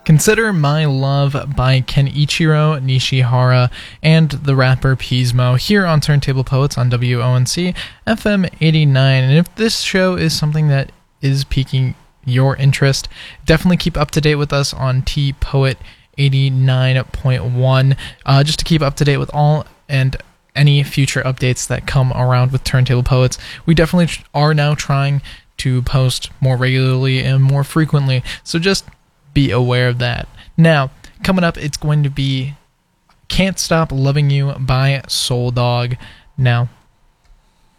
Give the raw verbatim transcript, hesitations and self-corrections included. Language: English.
Consider My Love by Kenichiro Nishihara and the rapper Pismo here on Turntable Poets on W O N C F M eighty-nine. And if this show is something that is piquing your interest, definitely keep up to date with us on T Poet eighty-nine point one uh, just to keep up to date with all and any future updates that come around with Turntable Poets. We definitely are now trying to post more regularly and more frequently, so just be aware of that. Now, coming up, it's going to be Can't Stop Loving You by Soul Dog. Now,